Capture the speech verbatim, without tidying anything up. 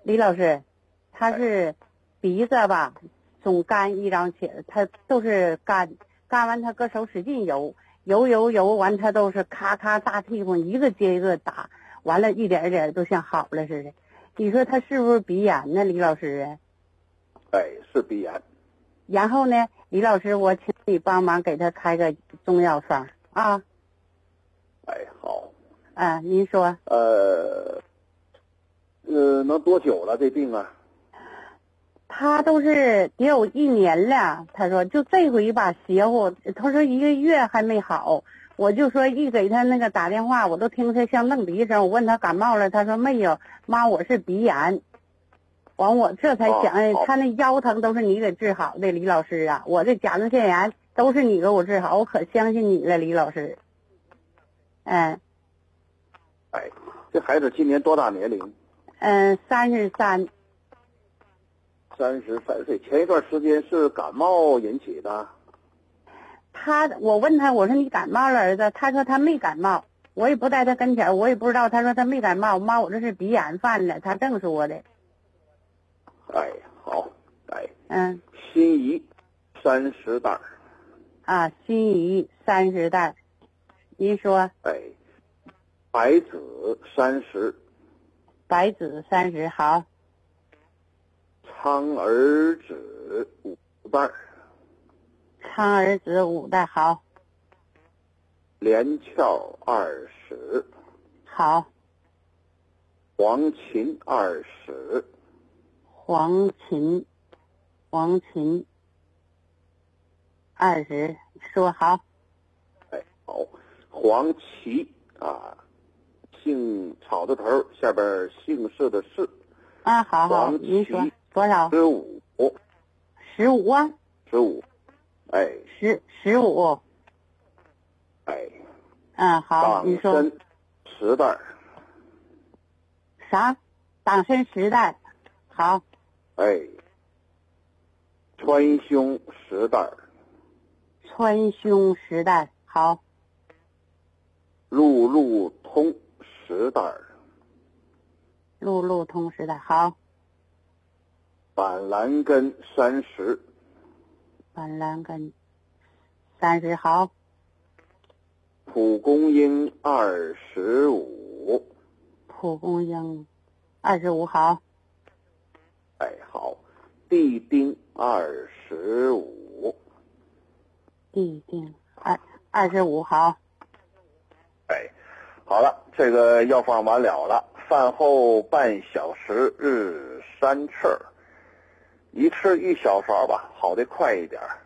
李老师，他是鼻子吧总干一张起，他都是干，干完他搁手使劲揉，揉揉揉完他都是咔咔大屁股一个接一个打，完了一点一点都像好了似的。你说他是不是鼻炎呢，李老师？ 哎，是鼻炎。 然后呢，李老师，我请你帮忙给他开个中药方啊。 哎，好。 啊，您说。 呃，呃，能多久了这病啊？ 他都是得有一年了，他说就这回吧邪乎，他说一个月还没好，我就说一给他那个打电话，我都听他像愣鼻声，我问他感冒了，他说没有，妈我是鼻炎。完我这才想， 哦、 他那腰疼都是你给治好的，李老师啊，我这甲状腺炎都是你给我治好，我可相信你了，李老师。嗯。 哎，这孩子今年多大年龄？ 嗯，三十三。 三十三岁，前一段时间是感冒引起的。 他，我问他，我说你感冒了儿子？他说他没感冒，我也不在他跟前，我也不知道。他说他没感冒，妈，我这是鼻炎犯了，他正说的。 哎，好，哎， 嗯， 心仪三十袋。 啊，心仪三十袋，您说？ 哎，白芷三十。 白芷三十，好。 苍耳子五袋。 苍耳子五袋，好。 连翘二十。 好。 黄芩二十。 黄芩，黄芩二十，说好。 哎，好。黄芪啊，姓草字头，下边姓氏的氏。 啊，好好，您说多少？ 十五。 十五啊？ 十五。哎。 十十五。 哎。 嗯，好，你说。 党参十袋。 啥？党参十袋，好。 哎。川芎十袋。 川芎十袋，好。 路路通十袋。 路路通十袋，好。 板蓝根三十。 板蓝根三十，好。 蒲公英二十五。 蒲公英二十五，好。 哎，好。地丁二十五。 地丁二二十五，好。 哎，好了，这个药方完了了。饭后半小时日三次，一次一小勺吧，好的快一点。